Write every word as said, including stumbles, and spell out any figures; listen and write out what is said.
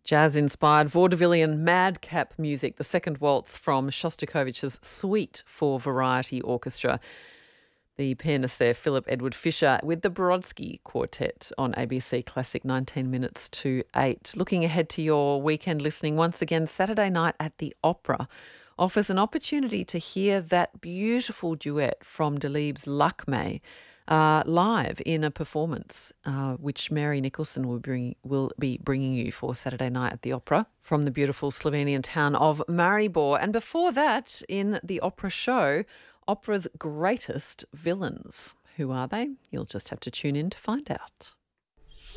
Jazz-inspired vaudevillian madcap music, the second waltz from Shostakovich's Suite for Variety Orchestra. The pianist there, Philip Edward Fisher, with the Brodsky Quartet on A B C Classic, nineteen minutes to eight. Looking ahead to your weekend listening, once again, Saturday night at the Opera offers an opportunity to hear that beautiful duet from Delibes' Lakme uh, live in a performance, uh, which Mary Nicholson will, bring, will be bringing you for Saturday night at the Opera from the beautiful Slovenian town of Maribor. And before that, in the Opera show, Opera's greatest villains. Who are they? You'll just have to tune in to find out.